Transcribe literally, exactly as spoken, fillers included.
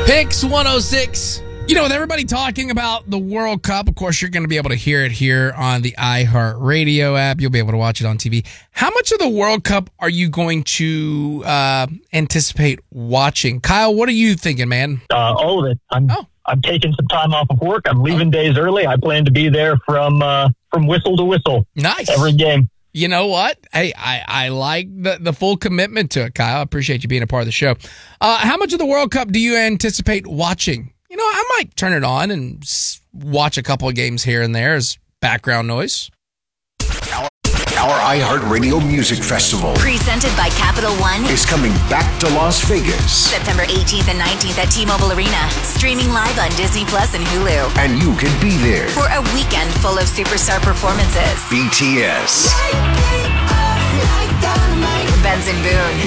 Picks one oh six. You know, with everybody talking about the World Cup, of course, you're going to be able to hear it here on the iHeartRadio app. You'll be able to watch it on T V. How much of the World Cup are you going to uh, anticipate watching? Kyle, what are you thinking, man? Uh, all of it. I'm, oh. I'm taking some time off of work. I'm leaving oh. days early. I plan to be there from uh, from whistle to whistle. Nice. Every game. You know what? Hey, I, I like the, the full commitment to it, Kyle. I appreciate you being a part of the show. Uh, how much of the World Cup do you anticipate watching? You know, I might turn it on and watch a couple of games here and there as background noise. Our, our iHeartRadio Music Festival, presented by Capital One, is coming back to Las Vegas. September eighteenth and nineteenth at T-Mobile Arena. Streaming live on Disney Plus and Hulu. And you can be there for a weekend full of superstar performances. B T S, Benson Boone,